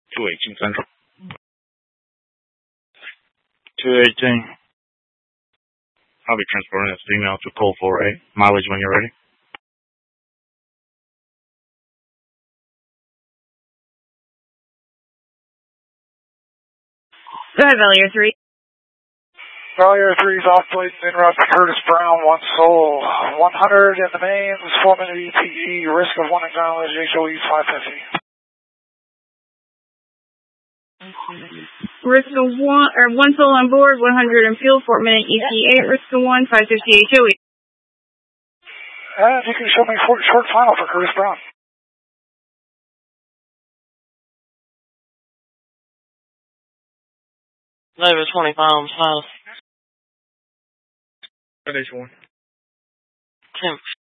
218 Central. 218. I'll be transporting this female to Cole 48. Mileage when you're ready. Go ahead, Valier 3. Valier 3's off plate, en route to Curtis Brown, 1 soul. 100 in the mains, 4-minute ETE, risk of 1 acknowledged, HOE 550. Risk of 1 soul on board, 100 in fuel, 4-minute ETA, risk of 1, 550 HOE. And you can show me short final for Curtis Brown. Over 20 pounds, house. Finish 1. 10